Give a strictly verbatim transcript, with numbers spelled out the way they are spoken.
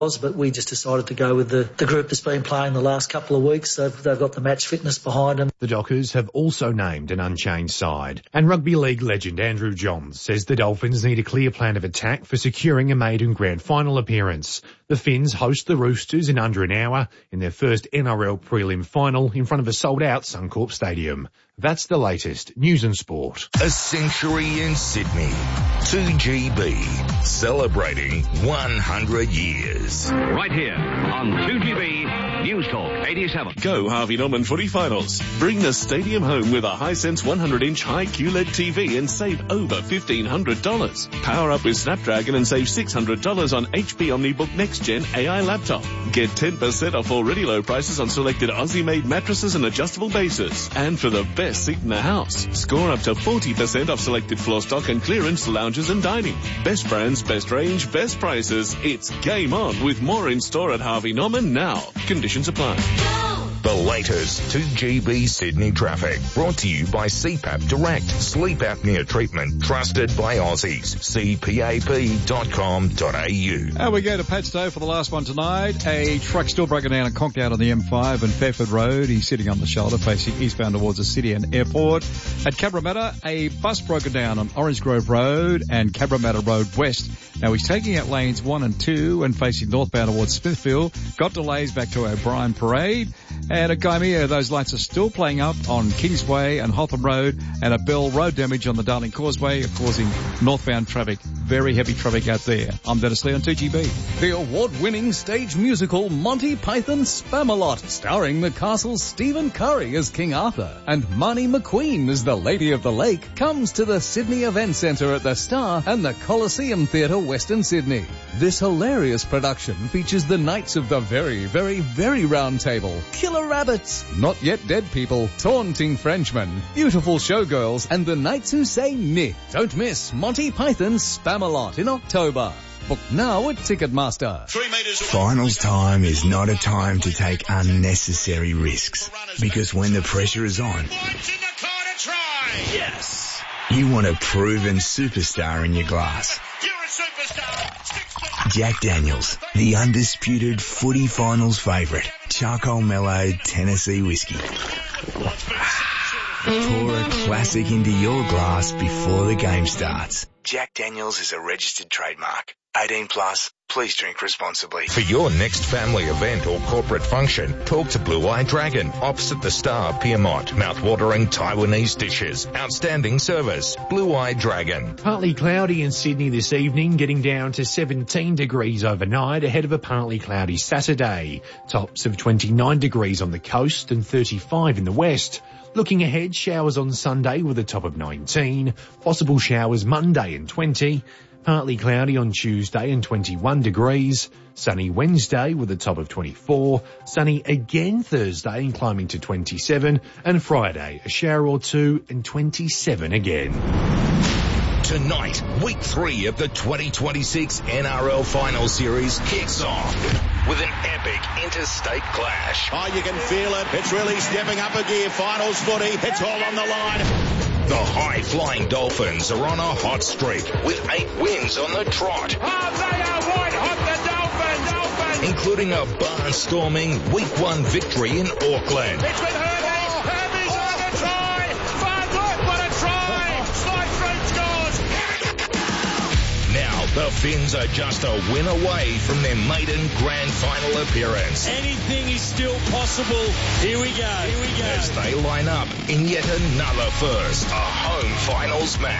but we just decided to go with the, the group that's been playing the last couple of weeks. They've, they've got the match fitness behind them. The Dockers have also named an unchanged side, and rugby league legend Andrew Johns says the Dolphins need a clear plan of attack for securing a maiden grand final appearance. The Finns host the Roosters in under an hour in their first N R L prelim final in front of a sold-out Suncorp Stadium. That's the latest news and sport. A century in Sydney. two G B, celebrating one hundred years. Right here on two G B News Talk eighty-seven. Go Harvey Norman Footy Finals. Bring the stadium home with a Hisense one hundred inch high Q L E D T V and save over fifteen hundred dollars. Power up with Snapdragon and save six hundred dollars on H P OmniBook Next Gen A I laptop. Get ten percent off already low prices on selected Aussie-made mattresses and adjustable bases. And for the best seat in the house, score up to forty percent off selected floor stock and clearance lounges and dining. Best brands, best range, best prices. It's game on with more in store at Harvey Norman now. Conditions apply. The latest two G B Sydney traffic, brought to you by C PAP Direct, sleep apnea treatment, trusted by Aussies. C P A P dot com dot A U. And we go to Padstow for the last one tonight. A truck still broken down and conked out on the M five and Fairford Road. He's sitting on the shoulder facing eastbound towards the city and airport. At Cabramatta, a bus broken down on Orange Grove Road and Cabramatta Road West. Now he's taking out lanes one and two and facing northbound towards Smithfield. Got delays back to O'Brien Parade. And at Gymea, those lights are still playing up on Kingsway and Hotham Road, and a Bell Road damage on the Darling Causeway, causing northbound traffic. Very heavy traffic out there. I'm Dennis Lee on two G B. The award-winning stage musical Monty Python Spamalot, starring the castle's Stephen Curry as King Arthur and Marnie McQueen as the Lady of the Lake, comes to the Sydney Event Centre at the Star and the Coliseum Theatre, Western Sydney. This hilarious production features the Knights of the Very, Very, Very Round Table, Killer Rabbits, Not Yet Dead People, Taunting Frenchmen, Beautiful Showgirls, and the Knights Who Say Nyeh. Don't miss Monty Python Spamalot in October. Book now at Ticketmaster. Finals time is not a time to take unnecessary risks, because when the pressure is on, Yes! you want a proven superstar in your glass. You're a superstar! Jack Daniels, the undisputed footy finals favourite. Charcoal mellowed Tennessee whiskey. Pour a classic into your glass before the game starts. Jack Daniels is a registered trademark. eighteen plus. Please drink responsibly. For your next family event or corporate function, talk to Blue Eye Dragon, opposite the Star, Piermont. Mouth-watering Taiwanese dishes. Outstanding service. Blue Eye Dragon. Partly cloudy in Sydney this evening, getting down to seventeen degrees overnight ahead of a partly cloudy Saturday. Tops of twenty-nine degrees on the coast and thirty-five in the west. Looking ahead, showers on Sunday with a top of nineteen. Possible showers Monday and twenty. Partly cloudy on Tuesday and twenty-one degrees. Sunny Wednesday with a top of twenty-four. Sunny again Thursday and climbing to twenty-seven. And Friday, a shower or two and twenty-seven again. Tonight, week three of the twenty twenty-six N R L Final Series kicks off with an epic interstate clash. Oh, you can feel it. It's really stepping up a gear. Finals footy. It's all on the line. The high-flying Dolphins are on a hot streak with eight wins on the trot. Oh, they are white hot, the Dolphins. Dolphins. Including a barnstorming week one victory in Auckland. It's with Herbie. Herbie's on the try. Far look, what a try. Slide through scores. Now the Finns are just a win away from their maiden grand final appearance. Anything is still possible. Here we go. Here we go. As they line up in yet another first, a home finals match.